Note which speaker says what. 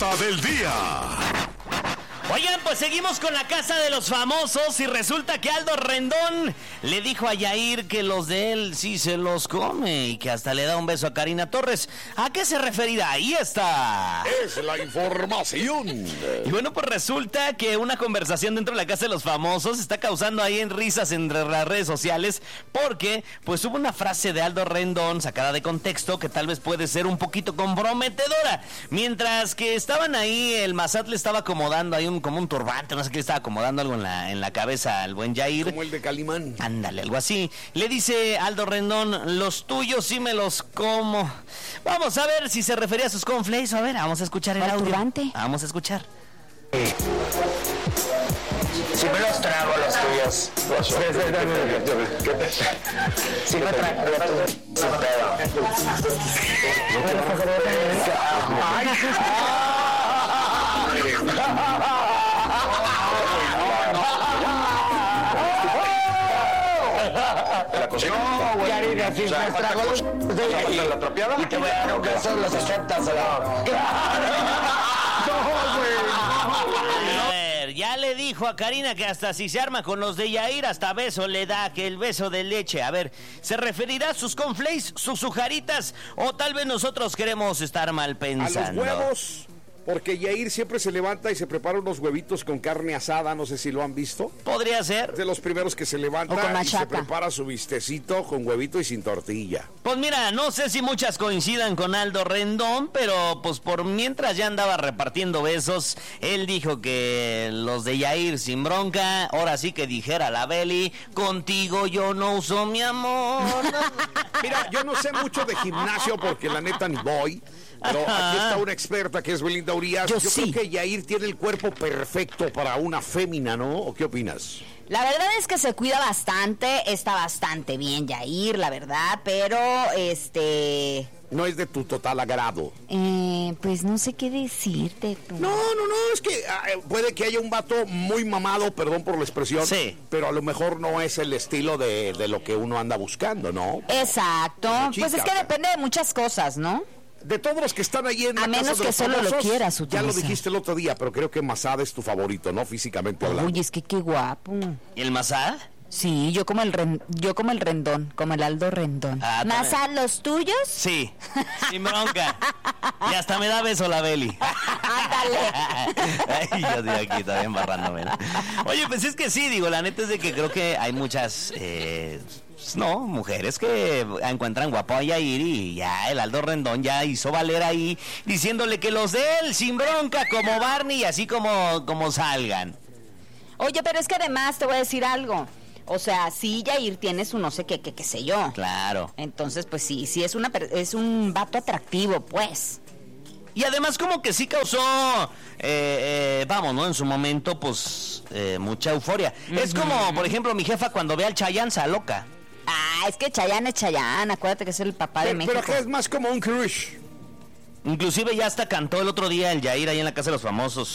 Speaker 1: Del día.
Speaker 2: Oigan, pues seguimos con la casa de los famosos y resulta que Aldo Rendón le dijo a Yair que los de él sí se los come y que hasta le da un beso a Karina Torres. ¿A qué se referirá? Ahí está.
Speaker 1: Es la información.
Speaker 2: Y bueno, pues resulta que una conversación dentro de la casa de los famosos está causando ahí en risas entre las redes sociales porque pues hubo una frase de Aldo Rendón sacada de contexto que tal vez puede ser un poquito comprometedora. Mientras que estaban ahí, el Massad le estaba acomodando ahí como un turbante, no sé qué, le estaba acomodando algo en la cabeza al buen Yair.
Speaker 1: Como el de Calimán.
Speaker 2: Ándale, algo así. Le dice Aldo Rendón, los tuyos sí me los como. Vamos a ver si se refería a sus cornflakes. A ver, vamos a escuchar el audio.
Speaker 3: Turbante.
Speaker 2: Vamos a escuchar.
Speaker 4: Sí me los trago los tuyos. Sí me trago la cocina. No, güey, así me trago los la tropeada y te voy a dar un beso, los aceptas.
Speaker 2: Ya le dijo a Karina que hasta si se arma con los de Yair, hasta beso le da, que el beso de leche. A ver, ¿se referirá a sus cornflakes, sus sujaritas? O tal vez nosotros queremos estar mal pensando.
Speaker 1: A los huevos, porque Yair siempre se levanta y se prepara unos huevitos con carne asada, no sé si lo han visto.
Speaker 2: Podría ser.
Speaker 1: Es de los primeros que se levanta y se prepara su bistecito con huevito y sin tortilla.
Speaker 2: Pues mira, no sé si muchas coincidan con Aldo Rendón, pero pues por mientras ya andaba repartiendo besos, él dijo que los de Yair sin bronca, ahora sí que dijera la Beli, contigo yo no uso mi amor.
Speaker 1: Mira, yo no sé mucho de gimnasio porque la neta ni voy. Pero aquí está una experta que es Belinda Urias. Yo creo que Yair tiene el cuerpo perfecto para una fémina, ¿no? ¿O qué opinas?
Speaker 3: La verdad es que se cuida bastante, está bastante bien Yair, la verdad, pero
Speaker 1: no es de tu total agrado.
Speaker 3: Pues no sé qué decirte tú.
Speaker 1: No, es que puede que haya un vato muy mamado, perdón por la expresión,
Speaker 2: sí,
Speaker 1: pero a lo mejor no es el estilo de lo que uno anda buscando, ¿no?
Speaker 3: Exacto, pues es que depende de muchas cosas, ¿no?
Speaker 1: De todos los que están ahí en la casa de los famosos, a menos que solo lo quieras utilizar. Ya lo dijiste el otro día, pero creo que Massad es tu favorito, ¿no? Físicamente hablando.
Speaker 3: Uy, es que qué guapo.
Speaker 2: ¿Y el Massad?
Speaker 3: Sí, yo como el Rendón, como el Aldo Rendón. ¿Massad, los tuyos?
Speaker 2: Sí, sin bronca. Y hasta me da beso la Beli.
Speaker 3: Ándale.
Speaker 2: Ay, yo estoy aquí también barrándome, ¿no? Oye, pues es que sí, digo, la neta es de que creo que hay muchas... mujeres que encuentran guapo a Yair y ya el Aldo Rendón ya hizo valer ahí diciéndole que los de él sin bronca como Barney y así como salgan.
Speaker 3: Oye, pero es que además te voy a decir algo. O sea, sí, Yair tiene su no sé qué sé yo.
Speaker 2: Claro.
Speaker 3: Entonces, pues sí es un vato atractivo, pues.
Speaker 2: Y además como que sí causó, ¿no? En su momento, pues, mucha euforia. Es como, por ejemplo, mi jefa cuando ve al Chayanne se aloca.
Speaker 3: Ah, es que Chayanne es Chayanne, acuérdate que es el papá de México.
Speaker 1: Pero que es más como un crush.
Speaker 2: Inclusive ya hasta cantó el otro día el Yair ahí en la casa de los famosos.